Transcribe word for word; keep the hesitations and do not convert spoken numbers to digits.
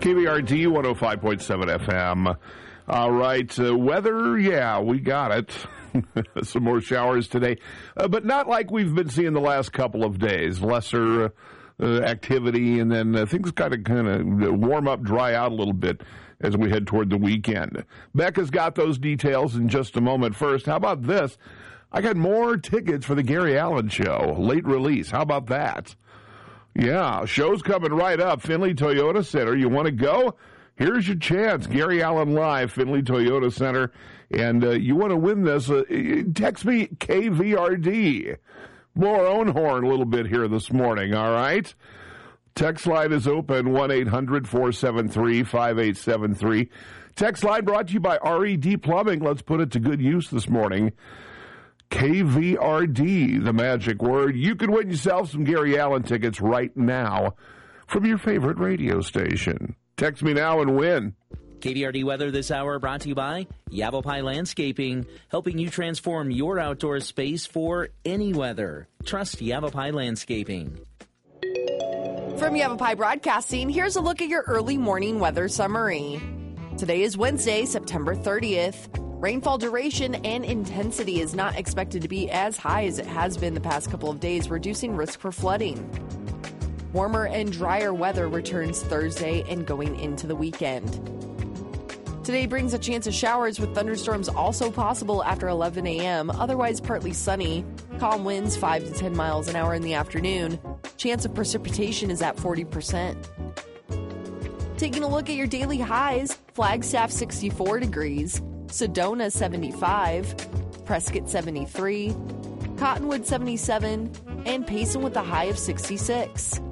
K V R D one oh five point seven F M. All right, uh, weather, yeah, we got it. Some more showers today, uh, but not like we've been seeing the last couple of days. Lesser uh, uh, activity, and then uh, things kind of kind of warm up, dry out a little bit as we head toward the weekend. Becca's got those details in just a moment. First, how about this? I got more tickets for the Gary Allen Show, late release. How about that? Yeah, show's coming right up. Findlay Toyota Center. You want to go? Here's your chance. Gary Allen Live, Findlay Toyota Center. And uh, you want to win this, uh, text me K V R D. Blow our own horn a little bit here this morning, all right? Text line is open, one eight hundred four seven three five eight seven three. Text line brought to you by R E D Plumbing. Let's put it to good use this morning. K V R D, the magic word. You can win yourself some Gary Allen tickets right now from your favorite radio station. Text me now and win. K V R D weather this hour brought to you by Yavapai Landscaping, helping you transform your outdoor space for any weather. Trust Yavapai Landscaping. From Yavapai Broadcasting, here's a look at your early morning weather summary. Today is Wednesday, September thirtieth. Rainfall duration and intensity is not expected to be as high as it has been the past couple of days, reducing risk for flooding. Warmer and drier weather returns Thursday and going into the weekend. Today brings a chance of showers with thunderstorms also possible after eleven a.m., otherwise partly sunny. Calm winds five to ten miles an hour in the afternoon. Chance of precipitation is at forty percent. Taking a look at your daily highs, Flagstaff sixty-four degrees, Sedona seventy-five, Prescott seventy-three, Cottonwood seventy-seven, and Payson with a high of sixty-six.